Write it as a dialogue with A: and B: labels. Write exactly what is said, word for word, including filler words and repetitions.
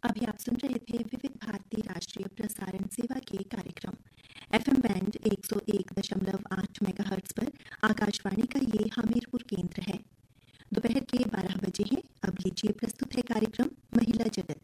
A: अभी आप सुन रहे थे विविध भारती राष्ट्रीय प्रसारण सेवा के कार्यक्रम एफएम बैंड एक सौ एक दशमलव आठ मेगाहर्ट्ज पर आकाशवाणी का ये हमीरपुर केंद्र है। दोपहर के बारह बजे हैं। अब लीजिए प्रस्तुत है कार्यक्रम महिला जगत।